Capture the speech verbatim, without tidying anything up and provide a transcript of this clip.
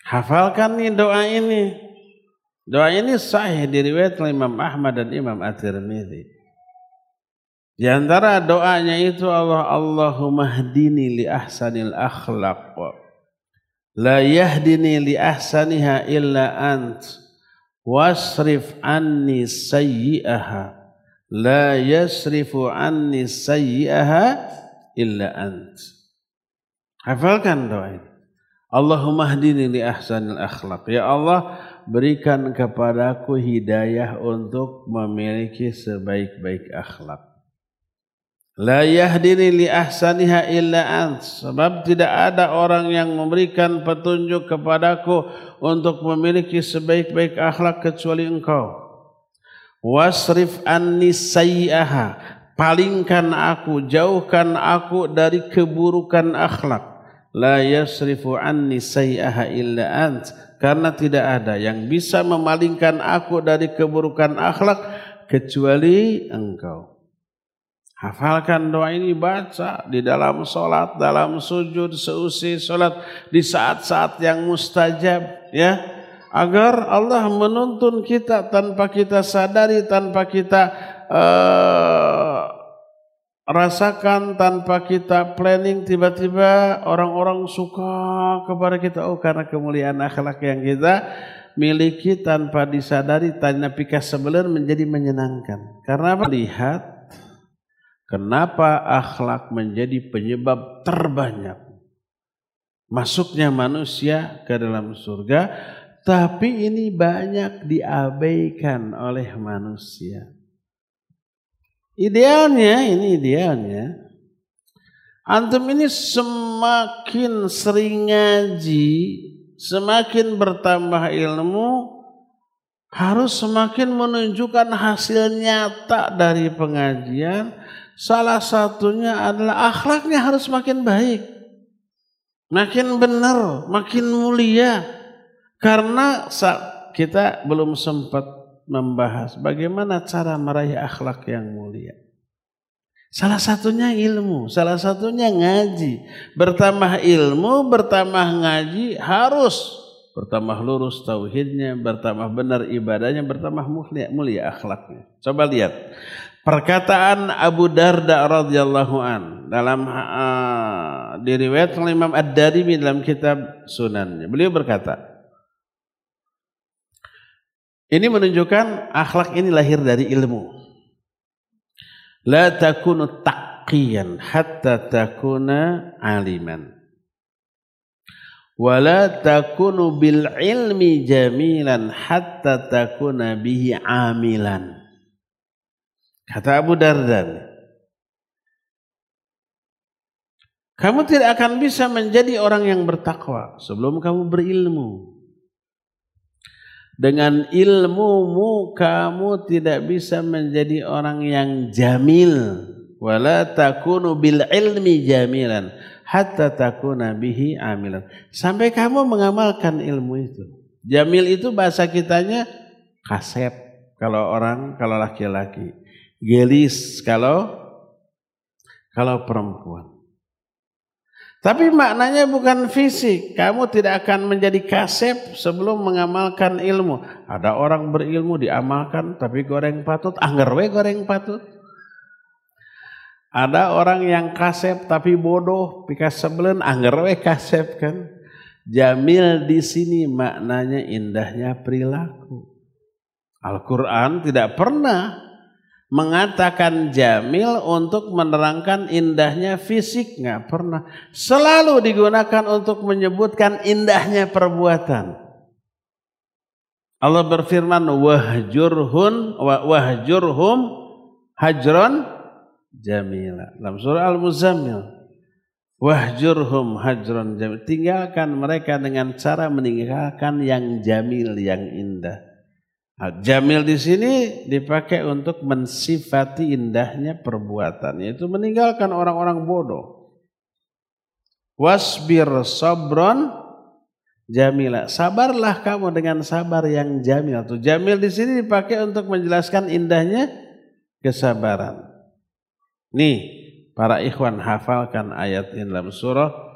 Hafalkan nih doa ini. Doa ini sahih diriwayatkan Imam Ahmad dan Imam At-Tirmidzi. Di antara doanya itu Allah Allahumma hdini li ahsanil akhlaq. La yahdini li ahsaniha illa ant. Wasrif anni sayyi'aha. La yasrifu anni sayyi'aha illa ant. Hafalkan doa ini. Allahumma hdini li ahsanil akhlaq. Ya Allah, berikan kepadaku hidayah untuk memiliki sebaik-baik akhlak. La yahdini li ahsaniha illa ant. Sebab tidak ada orang yang memberikan petunjuk kepadaku untuk memiliki sebaik-baik akhlak kecuali Engkau. Wasrif anni sayyi'aha. Palingkan aku, jauhkan aku dari keburukan akhlak. La yasrifu anni sayyi'aha illa ant. Karena tidak ada yang bisa memalingkan aku dari keburukan akhlak kecuali Engkau. Hafalkan doa ini, baca di dalam sholat, dalam sujud, seusai sholat, di saat-saat yang mustajab, ya, agar Allah menuntun kita tanpa kita sadari, tanpa kita uh, rasakan, tanpa kita planning, tiba-tiba orang-orang suka kepada kita. Oh, karena kemuliaan akhlak yang kita miliki tanpa disadari, tanya pika sebelum menjadi menyenangkan. Karena apa? Lihat kenapa akhlak menjadi penyebab terbanyak masuknya manusia ke dalam surga, tapi ini banyak diabaikan oleh manusia. Idealnya, ini idealnya, antum ini semakin sering ngaji, semakin bertambah ilmu, harus semakin menunjukkan hasil nyata dari pengajian. Salah satunya adalah akhlaknya harus makin baik, makin benar, makin mulia. Karena kita belum sempat membahas bagaimana cara meraih akhlak yang mulia. Salah satunya ilmu, salah satunya ngaji. Bertambah ilmu, bertambah ngaji, harus bertambah lurus tauhidnya, bertambah benar ibadahnya, bertambah mulia, mulia akhlaknya. Coba lihat perkataan Abu Darda radhiyallahu an dalam uh, diriwayatkan Imam Ad-Darimi dalam kitab Sunannya. Beliau berkata, ini menunjukkan akhlak ini lahir dari ilmu. La takunu taqiyan hatta takuna aliman. Wa la takunu bil ilmi jamilan hatta takuna bihi amilan. Kata Abu Darda, kamu tidak akan bisa menjadi orang yang bertakwa sebelum kamu berilmu. Dengan ilmumu kamu tidak bisa menjadi orang yang jamil. Wala takunu bil ilmi jamilan hatta takuna bihi amilan. Sampai kamu mengamalkan ilmu itu. Jamil itu bahasa kitanya kasep kalau orang, kalau laki-laki. Gelis kalau kalau perempuan. Tapi maknanya bukan fisik. Kamu tidak akan menjadi kasep sebelum mengamalkan ilmu. Ada orang berilmu diamalkan tapi goreng patut, angger we goreng patut. Ada orang yang kasep tapi bodoh, pikas sebelen angger we kasep kan. Jamil di sini maknanya indahnya perilaku. Al-Qur'an tidak pernah mengatakan jamil untuk menerangkan indahnya fisik, nggak pernah. Selalu digunakan untuk menyebutkan indahnya perbuatan. Allah berfirman wahjurhun wahjurhum hajron jamila dalam surah Al-Muzammil. Wahjurhum hajron jamil, tinggalkan mereka dengan cara meninggalkan yang jamil, yang indah. Jamil di sini dipakai untuk mensifati indahnya perbuatan, yaitu meninggalkan orang-orang bodoh. Wasbir sabron jamila, sabarlah kamu dengan sabar yang jamil. Tuh jamil di sini dipakai untuk menjelaskan indahnya kesabaran. Nih, para ikhwan hafalkan ayat ini dalam surah